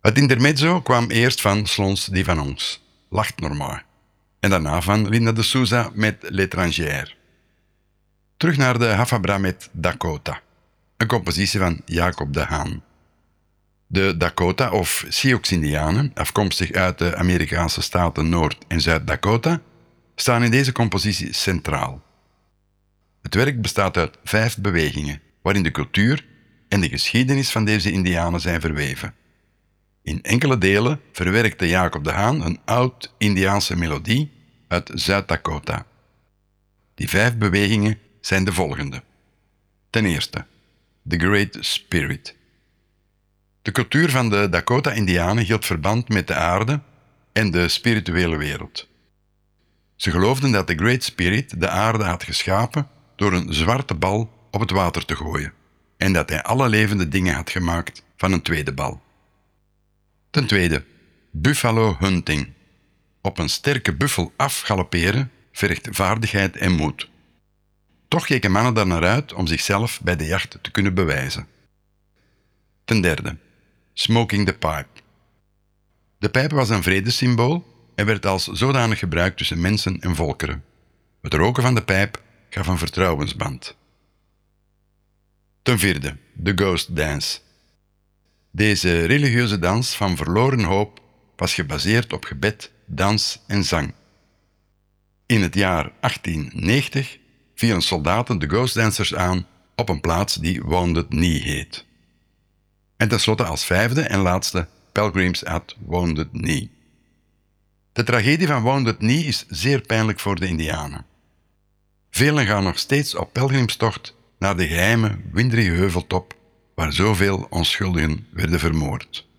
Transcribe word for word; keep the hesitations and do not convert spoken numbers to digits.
Het intermezzo kwam eerst van Slons die van ons, Lacht normaal, en daarna van Linda de Souza met L'étrangère. Terug naar de Hafabra met Dakota, een compositie van Jacob de Haan. De Dakota of Sioux-Indianen, afkomstig uit de Amerikaanse staten Noord- en Zuid-Dakota, staan in deze compositie centraal. Het werk bestaat uit vijf bewegingen, waarin de cultuur en de geschiedenis van deze Indianen zijn verweven. In enkele delen verwerkte Jacob de Haan een oud-Indiaanse melodie uit Zuid-Dakota. Die vijf bewegingen zijn de volgende. Ten eerste, The Great Spirit. De cultuur van de Dakota-Indianen hield verband met de aarde en de spirituele wereld. Ze geloofden dat de Great Spirit de aarde had geschapen door een zwarte bal op het water te gooien en dat hij alle levende dingen had gemaakt van een tweede bal. Ten tweede, buffalo hunting. Op een sterke buffel afgalopperen vergt vaardigheid en moed. Toch keken mannen daar naar uit om zichzelf bij de jacht te kunnen bewijzen. Ten derde, smoking the pipe. De pijp was een vredessymbool en werd als zodanig gebruikt tussen mensen en volkeren. Het roken van de pijp gaf een vertrouwensband. Ten vierde, de ghost dance. Deze religieuze dans van verloren hoop was gebaseerd op gebed, dans en zang. In het jaar achttien negentig vielen soldaten de ghostdancers aan op een plaats die Wounded Knee heet. En tenslotte als vijfde en laatste Pilgrims at Wounded Knee. De tragedie van Wounded Knee is zeer pijnlijk voor de Indianen. Velen gaan nog steeds op pelgrimstocht naar de geheime, winderige heuveltop waar zoveel onschuldigen werden vermoord.